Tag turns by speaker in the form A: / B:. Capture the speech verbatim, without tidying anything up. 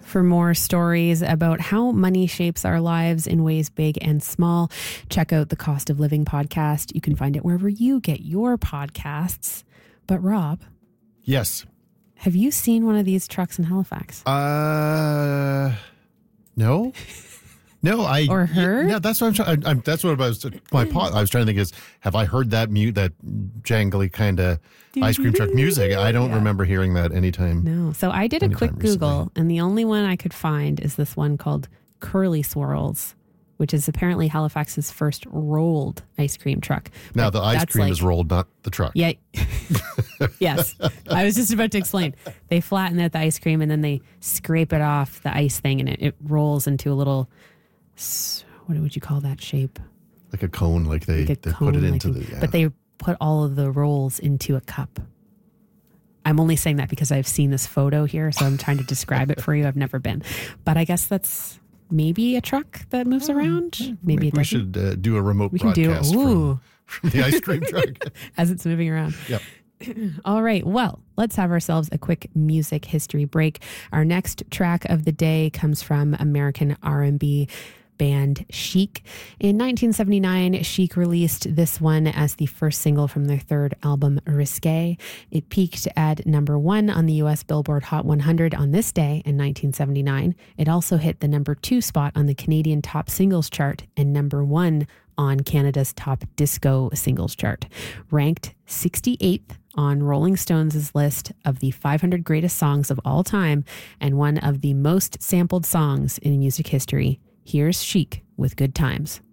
A: For more stories about how money shapes our lives in ways big and small, check out the Cost of Living podcast. You can find it wherever you get your podcasts. But Rob.
B: Yes.
A: Have you seen one of these trucks in Halifax?
B: Uh, no. No, I
A: or heard.
B: Yeah, that's what I'm trying. I'm, that's what I was. My pot. I was trying to think is, have I heard that mute that jangly kind of ice cream truck music? I don't yeah. remember hearing that anytime.
A: No. So I did a quick Google, recently. And the only one I could find is this one called Curly Swirls, which is apparently Halifax's first rolled ice cream truck.
B: Now
A: but
B: the ice cream like, is rolled, not the truck.
A: Yeah. Yes. I was just about to explain. They flatten out the ice cream and then they scrape it off the ice thing, and it, it rolls into a little. What would you call that shape?
B: Like a cone, like they, like they put it into the... Yeah.
A: But they put all of the rolls into a cup. I'm only saying that because I've seen this photo here, so I'm trying to describe it for you. I've never been. But I guess that's maybe a truck that moves oh, around. Maybe, maybe it
B: we
A: doesn't.
B: should uh, do a remote
A: we
B: broadcast
A: can do, ooh.
B: From, from the ice cream truck.
A: As it's moving around.
B: Yep.
A: All right. Well, let's have ourselves a quick music history break. Our next track of the day comes from American R and B band Chic. In nineteen seventy-nine, Chic released this one as the first single from their third album, Risque. It peaked at number one on the U S Billboard Hot one hundred on this day in nineteen seventy-nine. It also hit the number two spot on the Canadian Top Singles chart and number one on Canada's Top Disco Singles chart. Ranked sixty-eighth on Rolling Stones' list of the five hundred greatest songs of all time and one of the most sampled songs in music history. Here's Chic with Good Times.